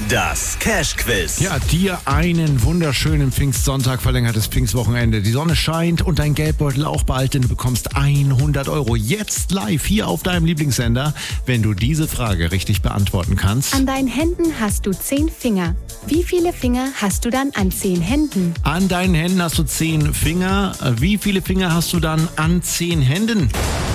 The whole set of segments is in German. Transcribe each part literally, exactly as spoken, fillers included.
Das Cash-Quiz. Ja, dir einen wunderschönen Pfingstsonntag, verlängertes Pfingstwochenende. Die Sonne scheint und dein Geldbeutel auch bald, denn du bekommst hundert Euro jetzt live hier auf deinem Lieblingssender, wenn du diese Frage richtig beantworten kannst. An deinen Händen hast du zehn Finger. Wie viele Finger hast du dann an zehn Händen? An deinen Händen hast du zehn Finger. Wie viele Finger hast du dann an zehn Händen?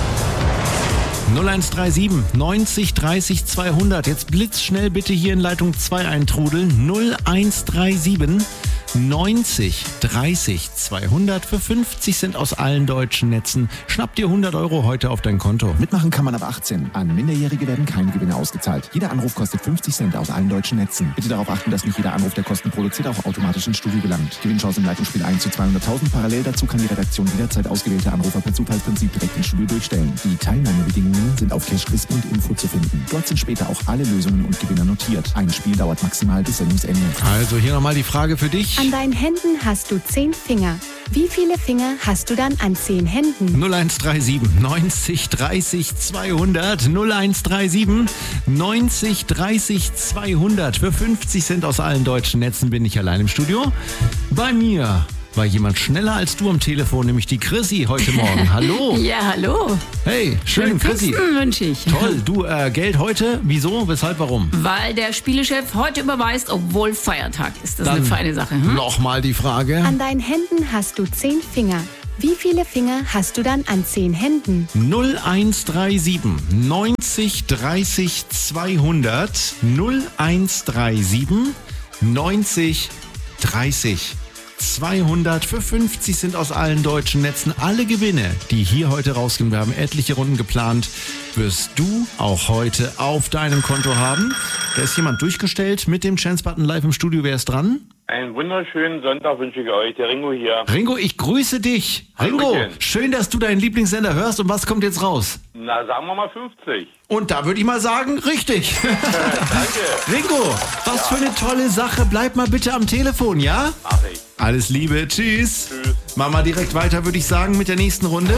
null eins drei sieben neunzig dreißig zweihundert. Jetzt blitzschnell bitte hier in Leitung zwei eintrudeln. null eins drei sieben neunzig dreißig zweihundert. Für fünfzig Cent aus allen deutschen Netzen. Schnapp dir hundert Euro heute auf dein Konto. Mitmachen kann man ab achtzehn. An Minderjährige werden keine Gewinne ausgezahlt. Jeder Anruf kostet fünfzig Cent aus allen deutschen Netzen. Bitte darauf achten, dass nicht jeder Anruf, der Kosten produziert, auch automatisch ins Studio gelangt. Gewinnchance im Leitungsspiel eins zu zweihunderttausend. Parallel dazu kann die Redaktion jederzeit ausgewählte Anrufer per Zufallsprinzip direkt ins Studio durchstellen. Die Teilnahmebedingungen sind auf Cashquiz und Info zu finden. Dort sind später auch alle Lösungen und Gewinner notiert. Ein Spiel dauert maximal bis Sendungsende. Also hier nochmal die Frage für dich. An deinen Händen hast du zehn Finger. Wie viele Finger hast du dann an zehn Händen? null eins drei sieben neunzig dreißig zweihundert. null eins drei sieben neunzig dreißig zweihundert. Für fünfzig Cent aus allen deutschen Netzen bin ich allein im Studio. Bei mir war jemand schneller als du am Telefon, nämlich die Chrissy heute Morgen. Hallo. Ja, hallo. Hey, schön, Chrissy. Pfingsten wünsche ich. Toll. Du, äh, Geld heute? Wieso? Weshalb? Warum? Weil der Spielechef heute überweist, obwohl Feiertag ist. Das Dann ist eine feine Sache. Hm? Nochmal die Frage. An deinen Händen hast du zehn Finger. Wie viele Finger hast du dann an zehn Händen? null eins drei sieben neunzig dreißig zweihundert. null eins drei sieben neunzig dreißig zweihundert. Für fünfzig sind aus allen deutschen Netzen alle Gewinne, die hier heute rausgehen. Wir haben etliche Runden geplant. Wirst du auch heute auf deinem Konto haben. Da ist jemand durchgestellt mit dem Chance-Button live im Studio. Wer ist dran? Einen wunderschönen Sonntag wünsche ich euch. Der Ringo hier. Ringo, ich grüße dich. Ringo, Hallöchen. schön, dass du deinen Lieblingssender hörst. Und was kommt jetzt raus? Na, sagen wir mal fünfzig. Und da würde ich mal sagen, richtig. Danke. Ringo, was für eine tolle Sache. Bleib mal bitte am Telefon, ja? Mach ich. Alles Liebe, tschüss. Tschüss. Machen wir direkt weiter, würde ich sagen, mit der nächsten Runde.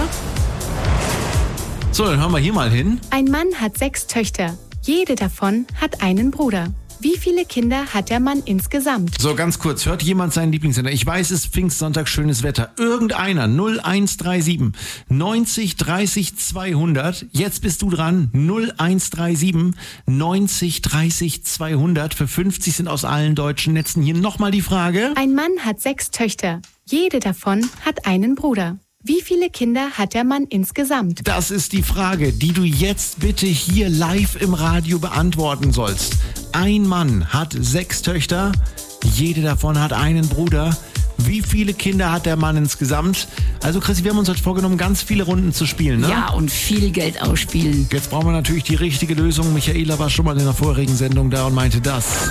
So, dann hören wir hier mal hin. Ein Mann hat sechs Töchter. Jede davon hat einen Bruder. Wie viele Kinder hat der Mann insgesamt? So, ganz kurz, hört jemand seinen Lieblingssender? Ich weiß, es ist Pfingstsonntag, schönes Wetter. Irgendeiner, null eins drei sieben neunzig dreißig zweihundert. Jetzt bist du dran, null eins drei sieben neunzig dreißig zweihundert. Für fünfzig sind aus allen deutschen Netzen. Hier nochmal die Frage. Ein Mann hat sechs Töchter. Jede davon hat einen Bruder. Wie viele Kinder hat der Mann insgesamt? Das ist die Frage, die du jetzt bitte hier live im Radio beantworten sollst. Ein Mann hat sechs Töchter, jede davon hat einen Bruder. Wie viele Kinder hat der Mann insgesamt? Also Chrissy, wir haben uns heute vorgenommen, ganz viele Runden zu spielen, ne? Ja, und viel Geld ausspielen. Jetzt brauchen wir natürlich die richtige Lösung. Michaela war schon mal in der vorherigen Sendung da und meinte das.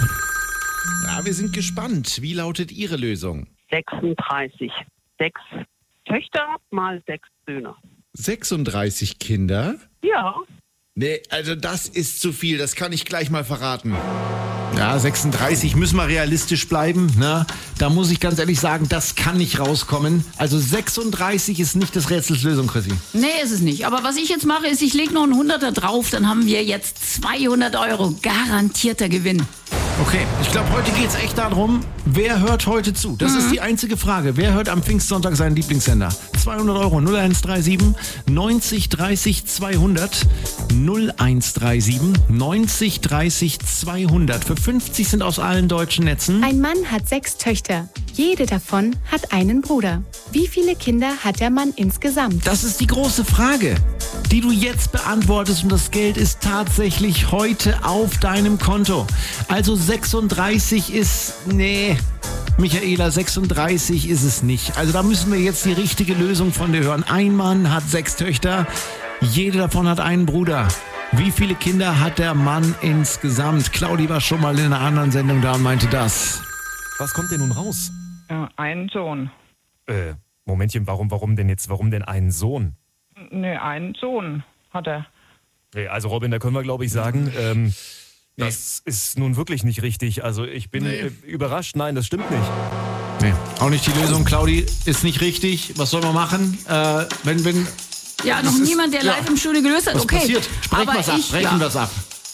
Ja, wir sind gespannt. Wie lautet Ihre Lösung? sechsunddreißig. Sechs Töchter mal sechs Söhne. sechsunddreißig Kinder? Ja. Nee, also das ist zu viel, das kann ich gleich mal verraten. Ja, sechsunddreißig, müssen wir realistisch bleiben, ne? Da muss ich ganz ehrlich sagen, das kann nicht rauskommen. Also sechsunddreißig ist nicht des Rätsels Lösung, Chrissy. Nee, ist es nicht. Aber was ich jetzt mache, ist, ich lege noch einen Hunderter drauf, dann haben wir jetzt zweihundert Euro. Garantierter Gewinn. Okay, ich glaube, heute geht's echt darum, wer hört heute zu? Das mhm. ist die einzige Frage. Wer hört am Pfingstsonntag seinen Lieblingssender? zweihundert Euro, null eins drei sieben neunzig dreißig zweihundert. null eins drei sieben neunzig dreißig zweihundert. Für fünfzig sind aus allen deutschen Netzen. Ein Mann hat sechs Töchter. Jede davon hat einen Bruder. Wie viele Kinder hat der Mann insgesamt? Das ist die große Frage, die du jetzt beantwortest, und das Geld ist tatsächlich heute auf deinem Konto. Also sechsunddreißig ist, nee, Michaela, sechsunddreißig ist es nicht. Also da müssen wir jetzt die richtige Lösung von dir hören. Ein Mann hat sechs Töchter, jede davon hat einen Bruder. Wie viele Kinder hat der Mann insgesamt? Claudi war schon mal in einer anderen Sendung da und meinte das. Was kommt denn nun raus? Ja, einen Sohn. Äh, Momentchen, warum, warum denn jetzt, warum denn einen Sohn? Ne, einen Sohn hat er. Nee, also Robin, da können wir glaube ich sagen, ähm, das nee. ist nun wirklich nicht richtig. Also ich bin nee. äh, überrascht, nein, das stimmt nicht. Nee, auch nicht die Lösung, Claudi, ist nicht richtig. Was soll man machen? Äh, wenn, wenn... Ja, noch niemand, der live ja. im Studio gelöst hat. Was okay. passiert? Sprechen wir es ab, ich, brechen ja. wir es ab.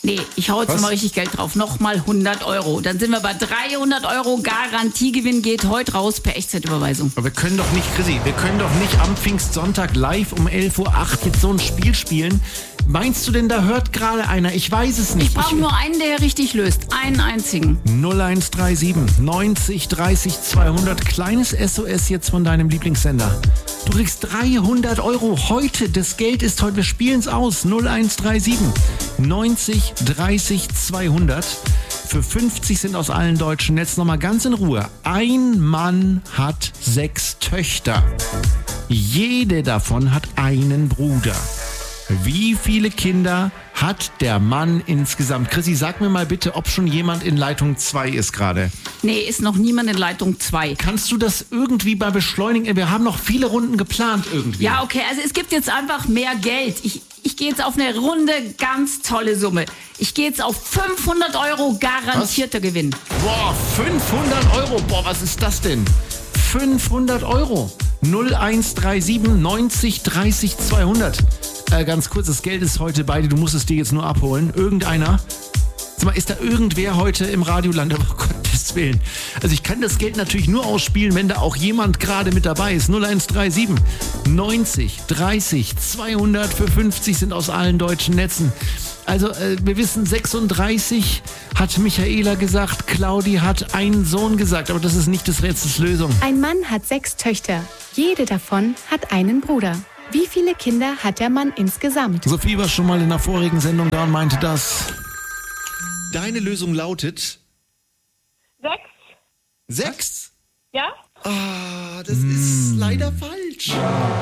Nee, ich hau jetzt Was? mal richtig Geld drauf. Nochmal hundert Euro. Dann sind wir bei dreihundert Euro. Garantiegewinn geht heute raus per Echtzeitüberweisung. Aber wir können doch nicht, Chrissy, wir können doch nicht am Pfingstsonntag live um elf Uhr acht jetzt so ein Spiel spielen. Meinst du denn, da hört gerade einer? Ich weiß es nicht. Ich brauche nur einen, der richtig löst. Einen einzigen. null eins drei sieben neunzig dreißig zweihundert. Kleines S O S jetzt von deinem Lieblingssender. Du kriegst dreihundert Euro heute. Das Geld ist heute. Wir spielen es aus. null eins drei sieben neunzig dreißig zweihundert. Für fünfzig sind aus allen deutschen Netzen. Nochmal ganz in Ruhe. Ein Mann hat sechs Töchter. Jede davon hat einen Bruder. Wie viele Kinder hat der Mann insgesamt? Chrissy, sag mir mal bitte, ob schon jemand in Leitung zwei ist gerade. Nee, ist noch niemand in Leitung zwei. Kannst du das irgendwie bei beschleunigen? Wir haben noch viele Runden geplant irgendwie. Ja, okay, also es gibt jetzt einfach mehr Geld. Ich, ich gehe jetzt auf eine runde, ganz tolle Summe. Ich gehe jetzt auf fünfhundert Euro garantierter Was? Gewinn. Boah, fünfhundert Euro. Boah, was ist das denn? fünfhundert Euro. null eins drei sieben neunzig dreißig zweihundert. Äh, ganz kurz, das Geld ist heute bei dir. Du musst es dir jetzt nur abholen. Irgendeiner. Sag mal, ist da irgendwer heute im Radioland? Oh Gottes Willen. Also ich kann das Geld natürlich nur ausspielen, wenn da auch jemand gerade mit dabei ist. null eins drei sieben neunzig dreißig zweihundert für fünfzig sind aus allen deutschen Netzen. Also äh, wir wissen, sechsunddreißig hat Michaela gesagt, Claudi hat einen Sohn gesagt, aber das ist nicht des Rätsels Lösung. Ein Mann hat sechs Töchter. Jede davon hat einen Bruder. Wie viele Kinder hat der Mann insgesamt? Sophie war schon mal in der vorigen Sendung da und meinte das. Deine Lösung lautet Sechs. sechs. Ja? Ah, das ist leider falsch.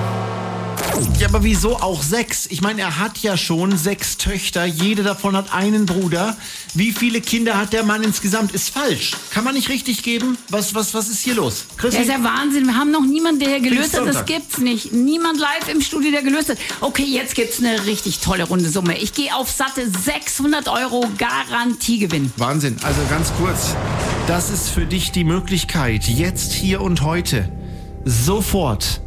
Ja, aber wieso auch sechs? Ich meine, er hat ja schon sechs Töchter, jede davon hat einen Bruder. Wie viele Kinder hat der Mann insgesamt? Ist falsch. Kann man nicht richtig geben? Was, was, was ist hier los? Chrissy? Das ist ja Wahnsinn. Wir haben noch niemanden, der hier gelöst hat. Das Pfingstsonntag. gibt's nicht. Niemand live im Studio, der gelöst hat. Okay, jetzt gibt's eine richtig tolle runde Summe. Ich gehe auf satte sechshundert Euro Garantiegewinn. Wahnsinn. Also ganz kurz. Das ist für dich die Möglichkeit, jetzt, hier und heute, sofort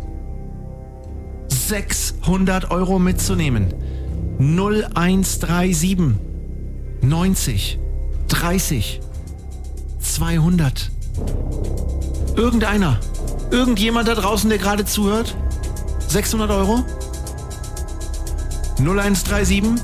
sechshundert Euro mitzunehmen. null eins drei sieben neunzig dreißig zweihundert. Irgendeiner, irgendjemand da draußen, der gerade zuhört? sechshundert Euro? null eins drei sieben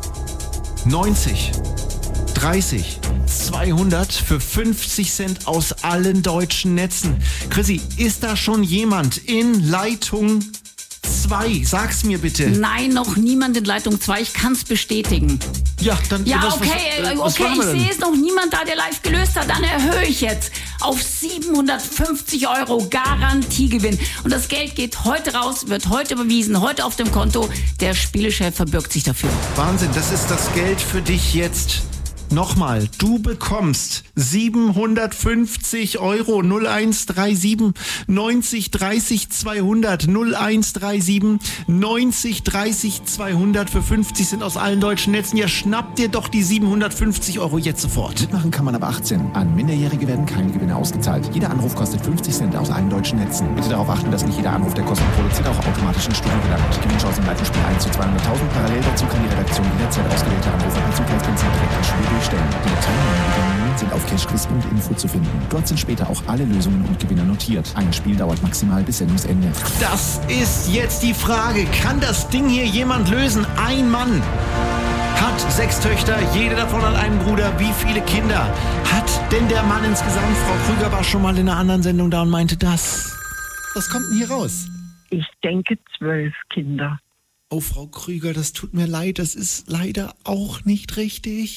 neunzig dreißig zweihundert für fünfzig Cent aus allen deutschen Netzen. Chrissy, ist da schon jemand in Leitung zwei? Sag's mir bitte. Nein, noch niemand in Leitung zwei. Ich kann's bestätigen. Ja, dann... Ja, was, okay, was, äh, was okay, machen ich wir denn? sehe es noch niemand da, der live gelöst hat. Dann erhöhe ich jetzt auf siebenhundertfünfzig Euro Garantiegewinn. Und das Geld geht heute raus, wird heute überwiesen, heute auf dem Konto. Der Spielechef verbirgt sich dafür. Wahnsinn, das ist das Geld für dich jetzt. Nochmal, du bekommst siebenhundertfünfzig Euro. null eins drei sieben neunzig dreißig zweihundert. null eins drei sieben neunzig dreißig zweihundert für fünfzig sind aus allen deutschen Netzen. Ja, schnapp dir doch die siebenhundertfünfzig Euro jetzt sofort. Mitmachen kann man ab achtzehn. An Minderjährige werden keine Gewinne ausgezahlt. Jeder Anruf kostet fünfzig Cent aus allen deutschen Netzen. Bitte darauf achten, dass nicht jeder Anruf, der Kosten produziert, auch automatisch ins Studio gelangt. Gewinnchance im Live-Spiel eins zu zweihunderttausend. Parallel dazu kann die Redaktion jederzeit ausgewählte Anrufer per Zufallsprinzip direkt ins Studio stellen. Die Teilnehmer sind auf cashquiz punkt info zu finden. Dort sind später auch alle Lösungen und Gewinner notiert. Ein Spiel dauert maximal bis Sendungsende. Das ist jetzt die Frage. Kann das Ding hier jemand lösen? Ein Mann hat sechs Töchter, jede davon hat einen Bruder. Wie viele Kinder hat denn der Mann insgesamt? Frau Krüger war schon mal in einer anderen Sendung da und meinte das. Was kommt denn hier raus? Ich denke zwölf Kinder. Oh, Frau Krüger, das tut mir leid, das ist leider auch nicht richtig.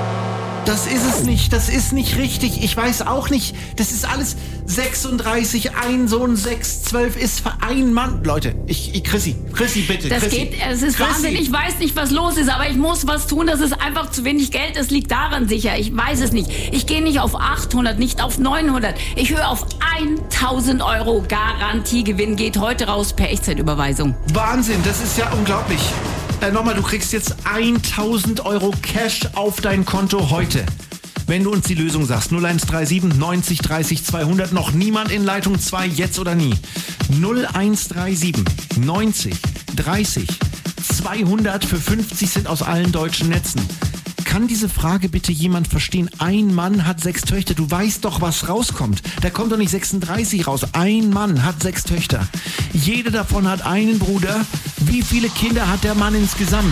Das ist es nicht, das ist nicht richtig. Ich weiß auch nicht, das ist alles sechsunddreißig, ein Sohn, sechs, zwölf ist für einen Mann. Leute, ich, ich Chrissy, Chrissy, bitte. Das Chrissy. geht, es ist Chrissy. Wahnsinn. Ich weiß nicht, was los ist, aber ich muss was tun. Das ist einfach zu wenig Geld. Das liegt daran sicher. Ich weiß es nicht. Ich gehe nicht auf achthundert, nicht auf neunhundert. Ich höre auf tausend Euro Garantiegewinn. Geht heute raus per Echtzeitüberweisung. Wahnsinn, das ist ja unglaublich. Äh, nochmal, du kriegst jetzt tausend Euro Cash auf dein Konto heute. Wenn du uns die Lösung sagst, null eins drei sieben neunzig dreißig zweihundert, noch niemand in Leitung zwei, jetzt oder nie. null eins drei sieben neunzig dreißig zweihundert für fünfzig sind aus allen deutschen Netzen. kann diese Frage bitte jemand verstehen? Ein Mann hat sechs Töchter. Du weißt doch, was rauskommt. Da kommt doch nicht sechsunddreißig raus. Ein Mann hat sechs Töchter. Jede davon hat einen Bruder. Wie viele Kinder hat der Mann insgesamt?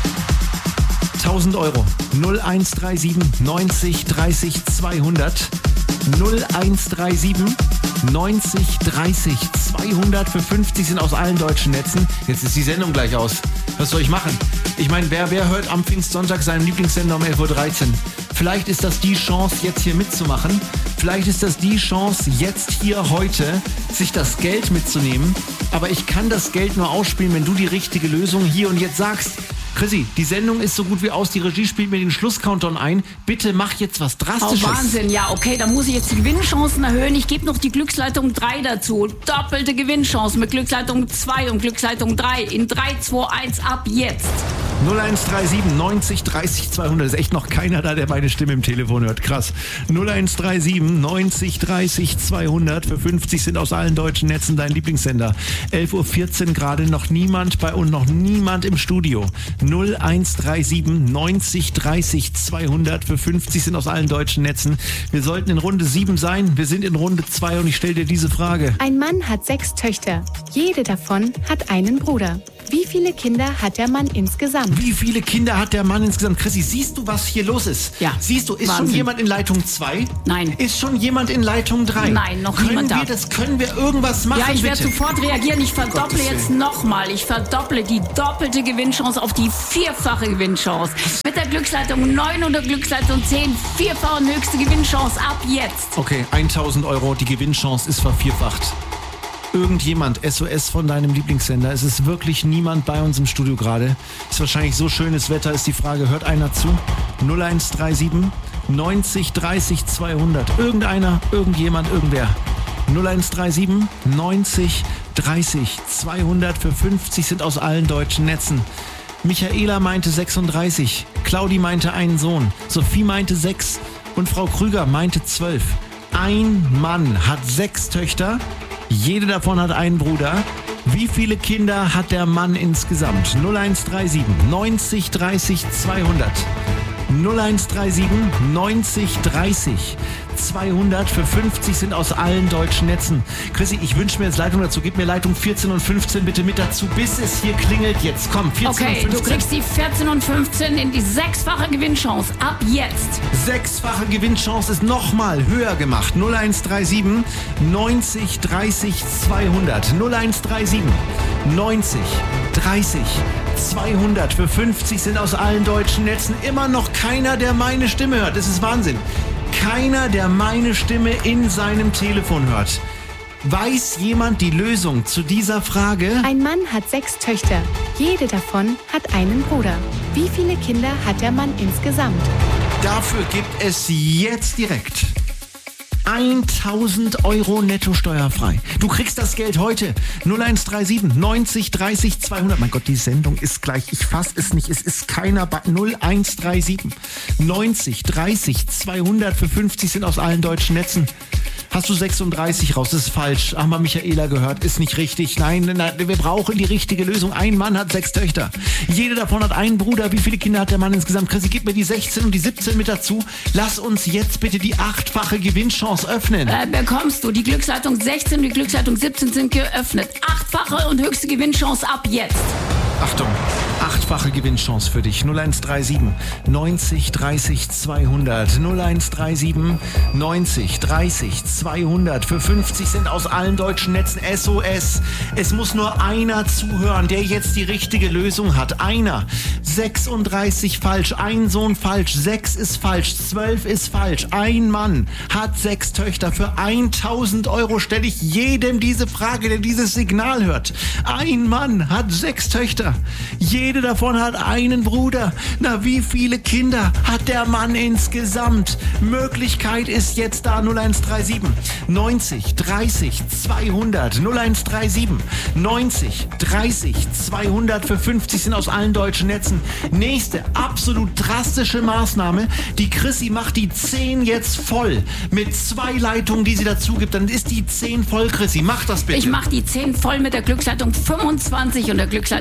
tausend Euro. null eins drei sieben neunzig dreißig zweihundert. null eins drei sieben neunzig dreißig zweihundert für fünfzig sind aus allen deutschen Netzen. Jetzt ist die Sendung gleich aus. Was soll ich machen? Ich meine, wer, wer hört am Pfingstsonntag seinen Lieblingssender um elf Uhr dreizehn? Vielleicht ist das die Chance, jetzt hier mitzumachen. Vielleicht ist das die Chance, jetzt hier heute sich das Geld mitzunehmen. Aber ich kann das Geld nur ausspielen, wenn du die richtige Lösung hier und jetzt sagst. Chrissy, die Sendung ist so gut wie aus. Die Regie spielt mir den Schlusscountdown ein. Bitte mach jetzt was Drastisches. Oh, Wahnsinn. Ja, okay, dann muss ich jetzt die Gewinnchancen erhöhen. Ich gebe noch die Glücksleitung drei dazu. Doppelte Gewinnchance mit Glücksleitung zwei und Glücksleitung drei in drei, zwei, eins ab jetzt. null eins drei sieben neunzig dreißig zweihundert. Ist echt noch keiner da, der meine Stimme im Telefon hört. Krass. null eins drei sieben neunzig dreißig zweihundert. Für fünfzig sind aus allen deutschen Netzen dein Lieblingssender. elf Uhr vierzehn gerade, noch niemand bei und noch niemand im Studio. null eins drei sieben neunzig dreißig zweihundert. Für fünfzig sind aus allen deutschen Netzen. Wir sollten in Runde sieben sein. Wir sind in Runde zwei und ich stelle dir diese Frage. Ein Mann hat sechs Töchter. Jede davon hat einen Bruder. Wie viele Kinder hat der Mann insgesamt? Wie viele Kinder hat der Mann insgesamt? Chrissy, siehst du, was hier los ist? Ja. Siehst du, ist Wahnsinn. schon jemand in Leitung zwei? Nein. Ist schon jemand in Leitung drei? Nein, noch können niemand wir da. das, können wir irgendwas machen, Ja, ich werde bitte? sofort reagieren. Ich verdopple Gottes jetzt Willen. nochmal. Ich verdopple die doppelte Gewinnchance auf die vierfache Gewinnchance. Mit der Glücksleitung neun und der Glücksleitung zehn. Vierfache und höchste Gewinnchance ab jetzt. Okay, tausend Euro, die Gewinnchance ist vervierfacht. Irgendjemand, S O S von deinem Lieblingssender. Es ist wirklich niemand bei uns im Studio gerade. Ist wahrscheinlich so schönes Wetter, ist die Frage. Hört einer zu? null eins drei sieben neunzig dreißig zweihundert. Irgendeiner, irgendjemand, irgendwer. null eins drei sieben neunzig dreißig zweihundert. Für fünfzig sind aus allen deutschen Netzen. Michaela meinte sechsunddreißig. Claudi meinte einen Sohn. Sophie meinte sechs. Und Frau Krüger meinte zwölf. Ein Mann hat sechs Töchter. Jede davon hat einen Bruder. Wie viele Kinder hat der Mann insgesamt? null eins drei sieben neunzig dreißig zweihundert. null eins drei sieben neunzig dreißig zweihundert. Für fünfzig sind aus allen deutschen Netzen. Chrissy, ich wünsche mir jetzt Leitung dazu. Gib mir Leitung vierzehn und fünfzehn bitte mit dazu, bis es hier klingelt jetzt. Komm, vierzehn Okay, und fünfzehn. du kriegst die vierzehn und fünfzehn in die sechsfache Gewinnchance ab jetzt. Sechsfache Gewinnchance ist nochmal höher gemacht. null eins drei sieben neunzig dreißig zweihundert. null eins drei sieben neunzig dreißig zweihundert. Für fünfzig sind aus allen deutschen Netzen immer noch keiner, der meine Stimme hört. Das ist Wahnsinn. Keiner, der meine Stimme in seinem Telefon hört. Weiß jemand die Lösung zu dieser Frage? Ein Mann hat sechs Töchter. Jede davon hat einen Bruder. Wie viele Kinder hat der Mann insgesamt? Dafür gibt es jetzt direkt tausend Euro netto steuerfrei. Du kriegst das Geld heute. null eins drei sieben neunzig dreißig zweihundert. Mein Gott, die Sendung ist gleich. Ich fass es nicht. Es ist keiner bei null eins drei sieben neunzig dreißig zweihundert. Für fünfzig sind aus allen deutschen Netzen. Hast du sechsunddreißig raus? Das ist falsch. Haben wir Michaela gehört. Ist nicht richtig. Nein, nein, wir brauchen die richtige Lösung. Ein Mann hat sechs Töchter. Jede davon hat einen Bruder. Wie viele Kinder hat der Mann insgesamt? Chrissy, gib mir die sechzehn und die siebzehn mit dazu. Lass uns jetzt bitte die achtfache Gewinnchance öffnen. Äh, bekommst du. Die Glücksleitung sechzehn und die Glücksleitung siebzehn sind geöffnet. Achtfache und höchste Gewinnchance ab jetzt. Achtung, achtfache Gewinnchance für dich. null eins drei sieben neunzig dreißig zweihundert. null eins drei sieben neunzig dreißig zweihundert. Für fünfzig sind aus allen deutschen Netzen S O S. Es muss nur einer zuhören, der jetzt die richtige Lösung hat. Einer. sechsunddreißig falsch. Ein Sohn falsch. sechs ist falsch. zwölf ist falsch. Ein Mann hat sechs Töchter. Für tausend Euro stelle ich jedem diese Frage, der dieses Signal hört. Ein Mann hat sechs Töchter. Jede davon hat einen Bruder. Na, wie viele Kinder hat der Mann insgesamt? Möglichkeit ist jetzt da. null eins drei sieben neunzig dreißig zweihundert. null eins drei sieben neunzig dreißig zweihundert. Für fünfzig sind aus allen deutschen Netzen. Nächste absolut drastische Maßnahme. Die Chrissy macht die zehn jetzt voll. Mit zwei Leitungen, die sie dazu gibt. Dann ist die zehn voll, Chrissy. Mach das bitte. Ich mach die zehn voll mit der Glücksleitung fünfundzwanzig und der Glücksleitung sechs.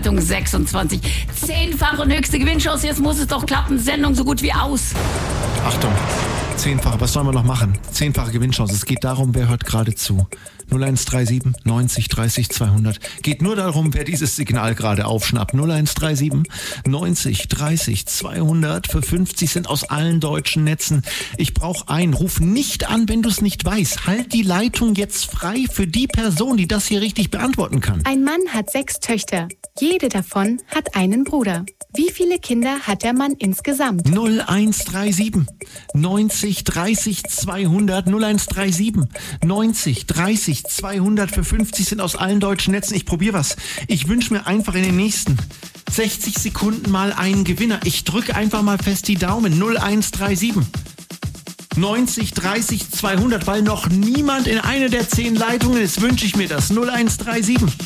sechsundzwanzig. Zehnfache und höchste Gewinnchance. Jetzt muss es doch klappen. Sendung so gut wie aus. Achtung, zehnfache, was sollen wir noch machen? Zehnfache Gewinnchance. Es geht darum, wer hört gerade zu. null eins drei sieben neunzig dreißig zweihundert. Geht nur darum, wer dieses Signal gerade aufschnappt. null eins drei sieben neunzig dreißig zweihundert für fünfzig Cent aus allen deutschen Netzen. Ich brauche einen. Ruf nicht an, wenn du es nicht weißt. Halt die Leitung jetzt frei für die Person, die das hier richtig beantworten kann. Ein Mann hat sechs Töchter. Jede davon hat einen Bruder. Wie viele Kinder hat der Mann insgesamt? null eins drei sieben neunzig dreißig zweihundert. null eins drei sieben neunzig dreißig zweihundert für fünfzig Cent aus allen deutschen Netzen. Ich probiere was. Ich wünsche mir einfach in den nächsten sechzig Sekunden mal einen Gewinner. Ich drücke einfach mal fest die Daumen. null eins drei sieben neunzig dreißig zweihundert, weil noch niemand in eine der zehn Leitungen ist, wünsche ich mir das. null eins drei sieben